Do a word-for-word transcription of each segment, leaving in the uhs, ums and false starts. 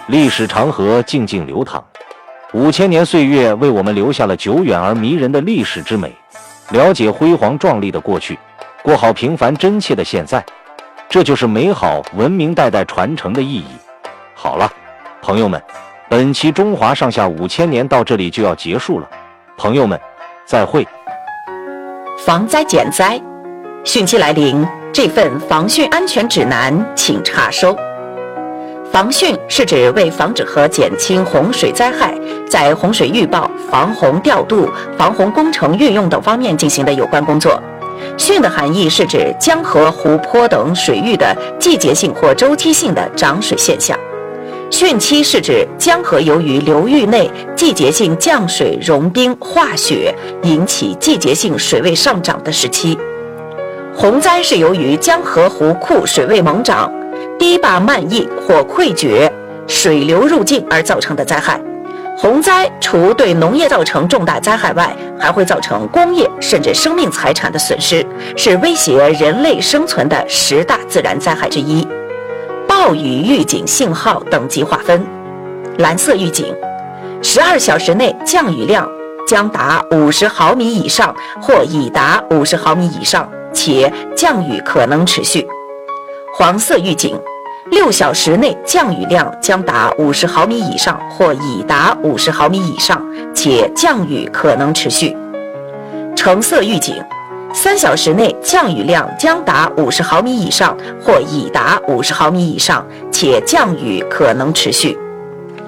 历史长河静静流淌，五千年岁月为我们留下了久远而迷人的历史之美。了解辉煌壮丽的过去，过好平凡真切的现在，这就是美好文明代代传承的意义。好了，朋友们，本期中华上下五千年到这里就要结束了，朋友们，再会。 防灾减灾，汛期来临，这份防汛安全指南请查收。防汛是指为防止和减轻洪水灾害，在洪水预报、防洪调度、防洪工程运用等方面进行的有关工作。汛的含义是指江河、湖泊等水域的季节性或周期性的涨水现象。汛期是指江河由于流域内季节性降水、融冰、化雪引起季节性水位上涨的时期。洪灾是由于江河湖库水位猛涨、堤坝漫溢或溃决、水流入境而造成的灾害。洪灾除对农业造成重大灾害外，还会造成工业甚至生命财产的损失，是威胁人类生存的十大自然灾害之一。暴雨预警信号等级划分：蓝色预警，十二小时内降雨量将达五十毫米以上或已达五十毫米以上，且降雨可能持续。黄色预警，六小时内降雨量将达五十毫米以上或已达五十毫米以上，且降雨可能持续。橙色预警，三小时内降雨量将达五十毫米以上或已达五十毫米以上，且降雨可能持续。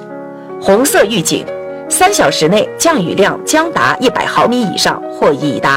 红色预警，三小时内降雨量将达一百毫米以上或已达